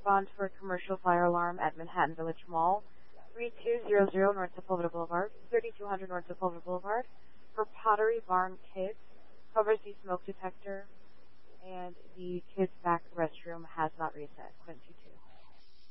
respond for a commercial fire alarm at Manhattan Village Mall, 3200 North Sepulveda Boulevard, 3200 North Sepulveda Boulevard, for Pottery Barn Kids, covers the smoke detector, and the kids' back restroom has not reset. Quint 22.